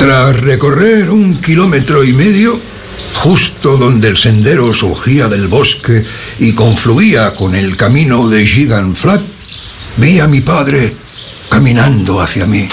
Tras recorrer 1,5 kilómetros, justo donde el sendero surgía del bosque y confluía con el camino de Gigant Flat, vi a mi padre caminando hacia mí.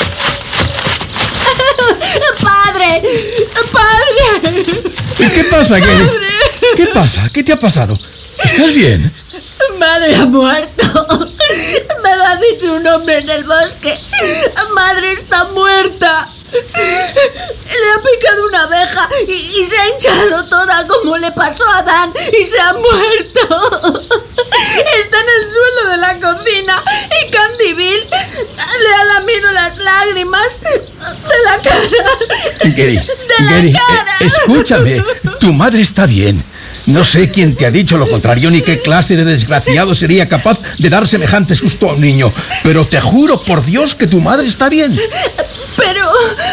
¡Padre! ¡Padre! ¿Qué pasa, Gary? ¿Qué pasa? ¿Qué te ha pasado? ¿Estás bien? Madre ha muerto. Me lo ha dicho un hombre en el bosque. Madre está muerta. Le ha picado una abeja y se ha hinchado toda como le pasó a Dan y se ha muerto. Está en el suelo de la cocina y Candy Bill le ha lamido las lágrimas de la cara. Gary, de la cara. Escúchame, tu madre está bien. No sé quién te ha dicho lo contrario ni qué clase de desgraciado sería capaz de dar semejante susto a un niño. Pero te juro por Dios que tu madre está bien. Pero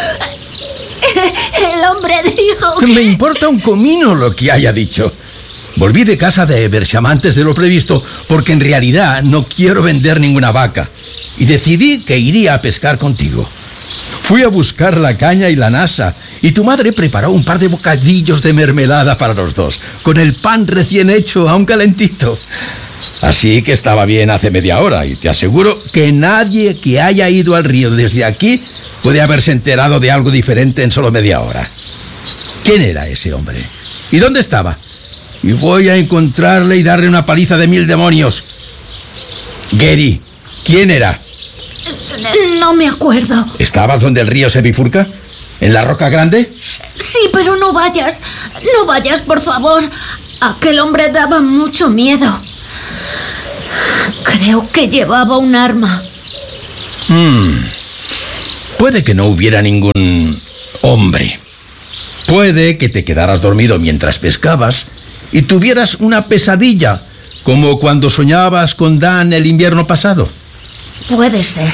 el hombre dijo que... Me importa un comino lo que haya dicho. Volví de casa de Eversham antes de lo previsto porque en realidad no quiero vender ninguna vaca. Y decidí que iría a pescar contigo. Fui a buscar la caña y la nasa y tu madre preparó un par de bocadillos de mermelada para los dos, con el pan recién hecho, aún calentito. Así que estaba bien hace media hora y te aseguro que nadie que haya ido al río desde aquí puede haberse enterado de algo diferente en solo media hora. ¿Quién era ese hombre? ¿Y dónde estaba? Y voy a encontrarle y darle una paliza de 1000 demonios. Gary, ¿quién era? No me acuerdo. ¿Estabas donde el río se bifurca? ¿En la roca grande? Sí, pero no vayas. No vayas, por favor. Aquel hombre daba mucho miedo. Creo que llevaba un arma. Puede que no hubiera ningún hombre. Puede que te quedaras dormido mientras pescabas y tuvieras una pesadilla, como cuando soñabas con Dan el invierno pasado. Puede ser.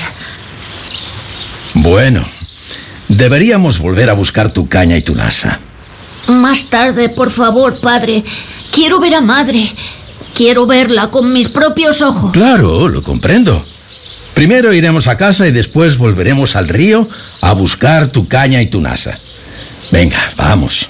Bueno, deberíamos volver a buscar tu caña y tu nasa. Más tarde, por favor, padre. Quiero ver a madre. Quiero verla con mis propios ojos. Claro, lo comprendo. Primero iremos a casa y después volveremos al río a buscar tu caña y tu nasa. Venga, vamos.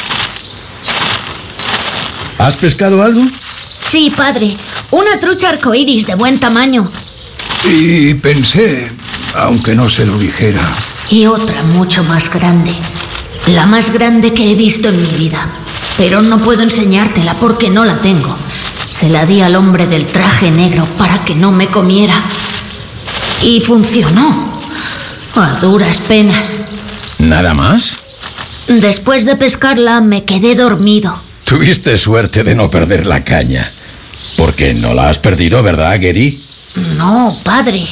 ¿Has pescado algo? Sí, padre. Una trucha arcoíris de buen tamaño. Y pensé, aunque no se lo dijera. Y otra mucho más grande. La más grande que he visto en mi vida. Pero no puedo enseñártela porque no la tengo. Se la di al hombre del traje negro para que no me comiera. Y funcionó. A duras penas. ¿Nada más? Después de pescarla me quedé dormido. Tuviste suerte de no perder la caña. Porque no la has perdido, ¿verdad, Gary? No, padre.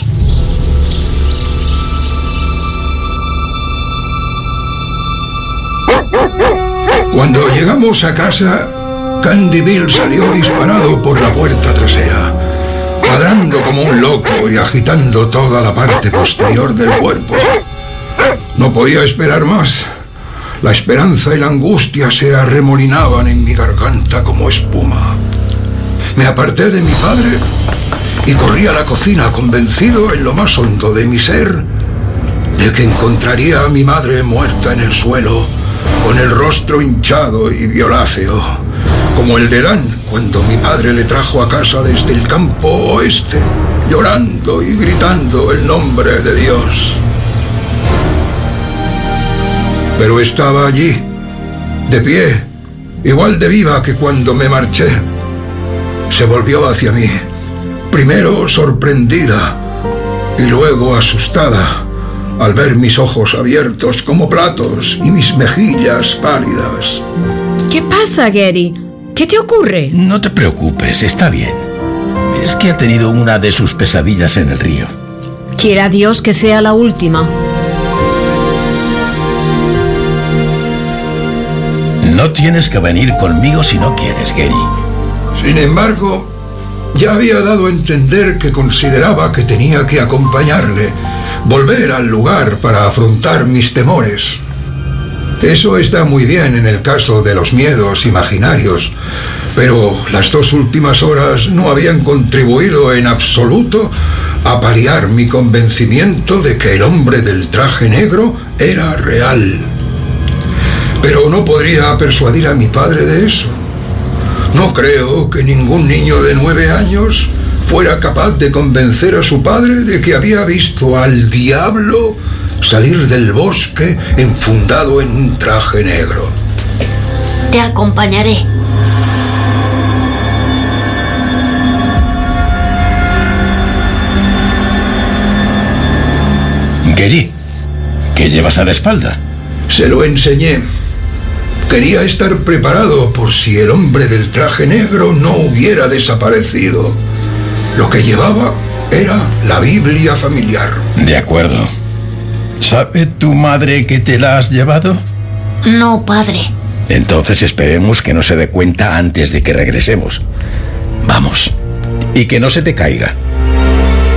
Cuando llegamos a casa, Candy Bill salió disparado por la puerta trasera, ladrando como un loco y agitando toda la parte posterior del cuerpo. No podía esperar más. La esperanza y la angustia se arremolinaban en mi garganta como espuma. Me aparté de mi padre y corrí a la cocina convencido en lo más hondo de mi ser de que encontraría a mi madre muerta en el suelo, con el rostro hinchado y violáceo, como el de Dan cuando mi padre le trajo a casa desde el campo oeste, llorando y gritando el nombre de Dios. Pero estaba allí, de pie, igual de viva que cuando me marché. Se volvió hacia mí, primero sorprendida y luego asustada al ver mis ojos abiertos como platos y mis mejillas pálidas. ¿Qué pasa, Gary? ¿Qué te ocurre? No te preocupes, está bien. Es que ha tenido una de sus pesadillas en el río. Quiera Dios que sea la última. No tienes que venir conmigo si no quieres, Gary. Sin embargo, ya había dado a entender que consideraba que tenía que acompañarle, volver al lugar para afrontar mis temores. Eso está muy bien en el caso de los miedos imaginarios, pero las 2 últimas horas no habían contribuido en absoluto a paliar mi convencimiento de que el hombre del traje negro era real. Pero no podría persuadir a mi padre de eso. No creo que ningún niño de 9 años fuera capaz de convencer a su padre de que había visto al diablo salir del bosque enfundado en un traje negro. Te acompañaré. Gary, ¿qué llevas a la espalda? Se lo enseñé. Quería estar preparado por si el hombre del traje negro no hubiera desaparecido. Lo que llevaba era la Biblia familiar. De acuerdo. ¿Sabe tu madre que te la has llevado? No, padre. Entonces esperemos que no se dé cuenta antes de que regresemos. Vamos. Y que no se te caiga.